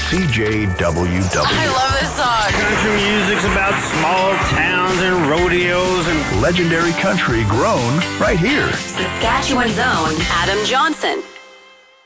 CJWW. I love this song. Country music's about small towns and rodeos and legendary country grown right here. Saskatchewan's own Adam Johnson.